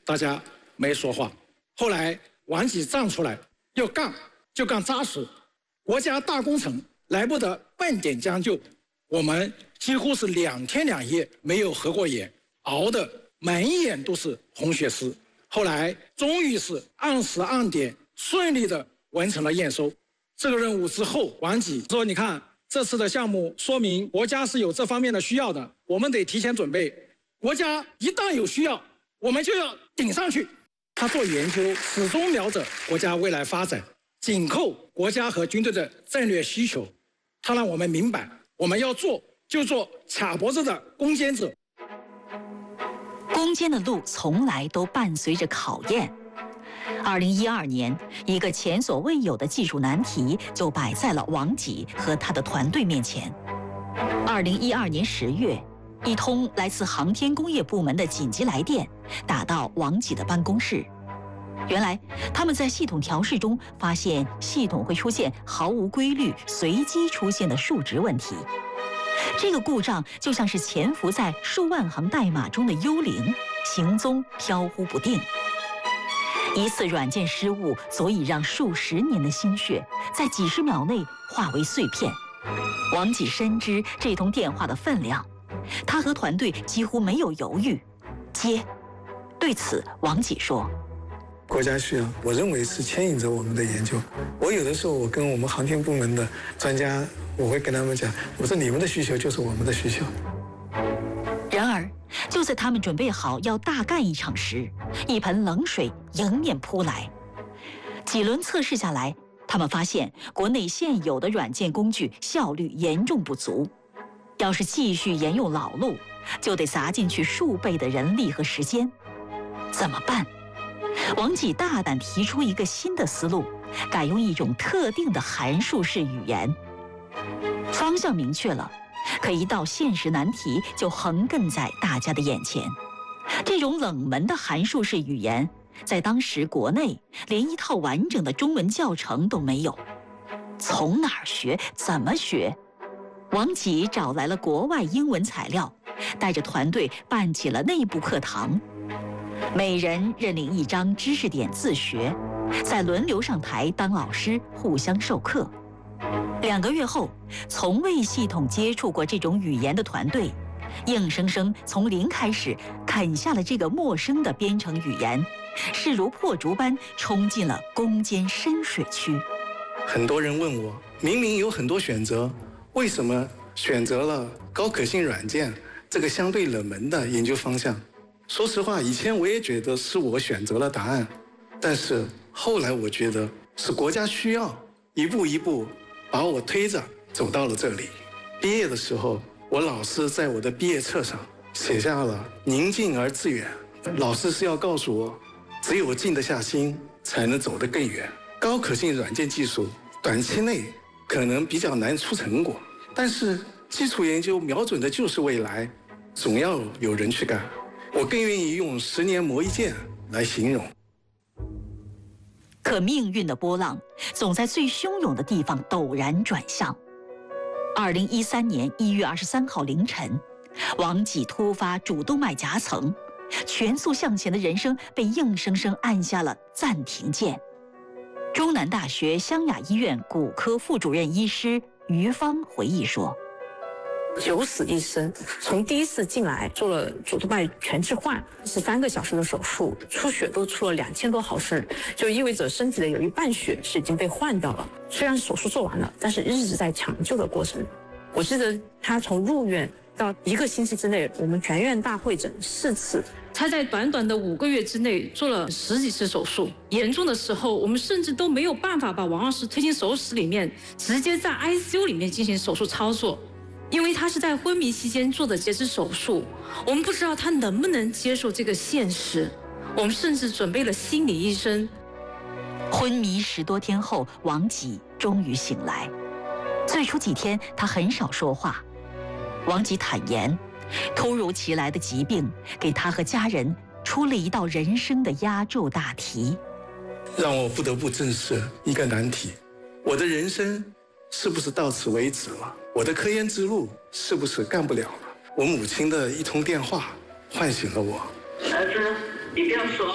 大家没说话。后来王继站出来，要干就干扎实，国家大工程来不得半点将就。我们几乎是2天2夜没有合过眼，熬得满眼都是红血丝。后来终于是按时按点顺利的完成了验收。这个任务之后，王继说：“你看，这次的项目说明国家是有这方面的需要的，我们得提前准备。国家一旦有需要，我们就要顶上去。”他做研究始终瞄着国家未来发展，紧扣国家和军队的战略需求。他让我们明白，我们要做就做卡脖子的攻坚者。 攻坚的路从来都伴随着考验。2012年，一个前所未有的技术难题就摆在了王继和他的团队面前。2012年10月，一通来自航天工业部门的紧急来电打到王继的办公室。原来，他们在系统调试中发现系统会出现毫无规律、随机出现的数值问题。这个故障就像是潜伏在数万行代码中的幽灵，行踪飘忽不定。一次软件失误足以让数10年的心血在几十秒内化为碎片。王继深知这通电话的分量，他和团队几乎没有犹豫，接。对此，王继说：“ 国家需要，我认为是牵引着我们的研究。我有的时候，我跟我们航天部门的专家，我会跟他们讲，我说你们的需求就是我们的需求。” 然而，就在他们准备好要大干一场时，一盆冷水迎面扑来。几轮测试下来，他们发现国内现有的软件工具效率严重不足，要是继续沿用老路，就得砸进去数倍的人力和时间。怎么办？王继大胆提出一个新的思路，改用一种特定的函数式语言。方向明确了，可一道现实难题就横亘在大家的眼前。这种冷门的函数式语言，在当时国内连一套完整的中文教程都没有。从哪儿学？怎么学？王继找来了国外英文材料，带着团队办起了内部课堂。每人认领一张知识点自学，再轮流上台当老师，互相授课。2个月后，从未系统接触过这种语言的团队，硬生生从零开始啃下了这个陌生的编程语言，势如破竹般冲进了攻坚深水区。 很多人问我，明明有很多选择，为什么选择了高可信软件这个相对冷门的研究方向？说实话，以前我也觉得是我选择了答案，但是后来我觉得是国家需要，一步一步把我推着走到了这里。毕业的时候，我老师在我的毕业册上写下了“宁静而致远”，老师是要告诉我，只有静得下心，才能走得更远。高可信软件技术短期内可能比较难出成果，但是基础研究瞄准的就是未来，总要有人去干。我更愿意用10年磨一剑来形容。 可命运的波浪总在最汹涌的地方陡然转向。2013年1月23号凌晨，王继突发主动脉夹层，全速向前的人生被硬生生按下了暂停键。中南大学湘雅医院骨科副主任医师于芳回忆说：“ 九死一生，从第一次进来做了主动脉全置换，13个小时的手术，出血都出了2000多毫升，就意味着身体的有一半血是已经被换掉了。虽然手术做完了，但是一直在抢救的过程。我记得他从入院到1个星期之内，我们全院大会诊4次。 他在短短的5个月之内做了10几次手术，严重的时候，我们甚至都没有办法把王老师推进手术室里面，直接在 ICU 里面进行手术操作。”因为他是在昏迷期间做的截肢手术，我们不知道他能不能接受这个现实，我们甚至准备了心理医生。 昏迷10多天后，王继终于醒来。最初几天，他很少说话。王继坦言，突如其来的疾病给他和家人出了一道人生的压轴大题， 让我不得不正视一个难题：我的人生是不是到此为止了？我的科研之路是不是干不了了？我母亲的一通电话唤醒了我。 儿子，你不要说。